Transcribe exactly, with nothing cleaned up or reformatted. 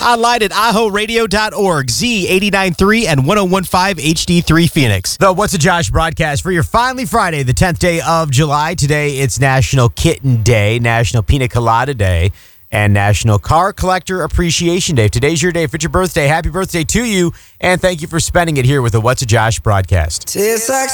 Online at aho radio dot org, Z eighty-nine point three and one oh one point five H D three Phoenix. The What's a Josh broadcast for your finally Friday, the tenth day of July. Today it's National Kitten Day, National Pina Colada Day, and National Car Collector Appreciation Day. If today's your day, if it's your birthday, happy birthday to you, and thank you for spending it here with the What's a Josh broadcast. Tastes like